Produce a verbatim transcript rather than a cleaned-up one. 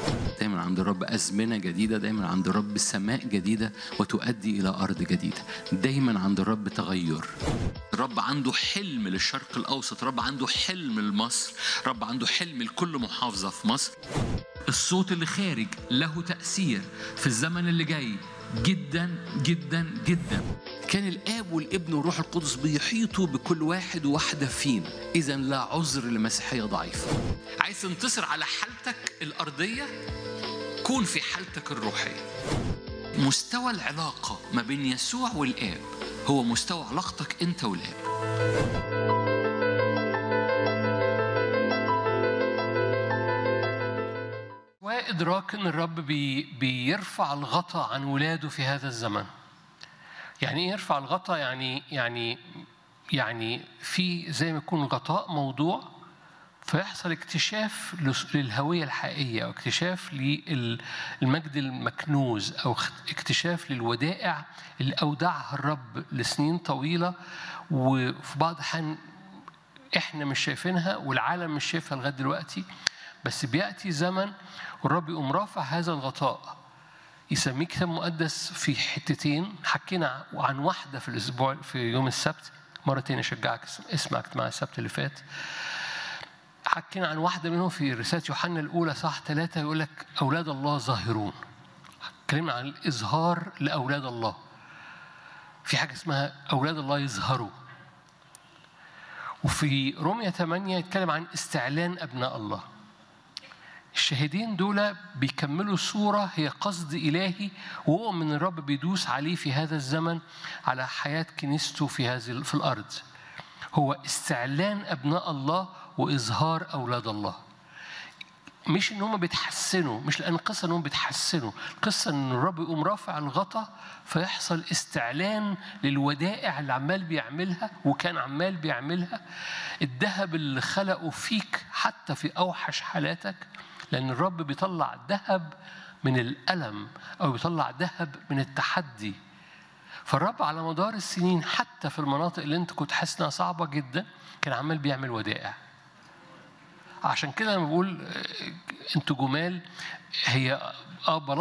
دايما عند الرب أزمنة جديدة، دايما عند الرب سماء جديدة وتؤدي إلى أرض جديدة. دايما عند الرب تغير. الرب عنده حلم للشرق الأوسط، الرب عنده حلم لمصر، الرب عنده حلم لكل محافظة في مصر. الصوت اللي خارج له تأثير في الزمن اللي جاي جدا جدا جدا. كان الآب والابن والروح القدس بيحيطوا بكل واحد وواحدة فينا. إذا لا عذر لمسيحية ضعيفة. عايز تنتصر على حالتك الأرضية، كون في حالتك الروحية. مستوى العلاقة ما بين يسوع والآب هو مستوى علاقتك أنت والآب. وإدراك أن الرب بي بيرفع الغطاء عن ولاده في هذا الزمن. يعني إيه يرفع الغطاء؟ يعني يعني يعني في زي ما يكون غطاء موضوع، فيحصل اكتشاف للهوية الحقيقية، أو اكتشاف للمجد المكنوز، أو اكتشاف للودائع اللي أودعها الرب لسنين طويلة، وفي بعض الأحيان إحنا مش شايفينها والعالم مش شايفها لغاية دلوقتي. بس بيأتي زمن والرب يقوم رافع هذا الغطاء، يسميه كتاب مقدس في حتتين. حكينا عن واحدة في الأسبوع في يوم السبت، مرة تانية أشجعك اسمع اجتماع السبت اللي فات. حكينا عن واحدة منهم في رسالة يوحنا الأولى صح ثلاثة، يقول لك أولاد الله ظاهرون. اتكلمنا عن الإظهار لأولاد الله. في حاجة اسمها أولاد الله يظهروا. وفي رومية ثمانية يتكلم عن استعلان أبناء الله. الشاهدين دول بيكملوا صورة هي قصد إلهي، وهو من الرب بيدوس عليه في هذا الزمن على حياة كنيسته في هذه في الأرض. هو استعلان أبناء الله وإظهار أولاد الله. مش إن هم بيتحسنوا، مش لأن القصة إنهم بيتحسنوا، القصة إن الرب يقوم رافع الغطاء فيحصل استعلان للودائع اللي عمال بيعملها وكان عمال بيعملها. الذهب اللي خلقه فيك حتى في أوحش حالاتك، لأن الرب بيطلع ذهب من الألم أو بيطلع ذهب من التحدي. فالرب على مدار السنين حتى في المناطق اللي انت كنت حاسس انها صعبة جدا كان عمال بيعمل ودائع. عشان كده لما بقول انتوا جمال، هي اه